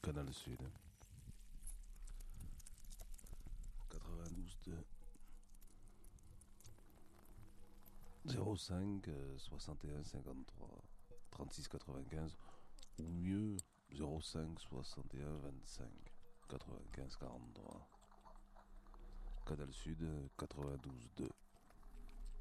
Canal Sud. 92.2. 05 61 53 36 95 ou mieux 05 61 25 95 43. Canal Sud 92.2.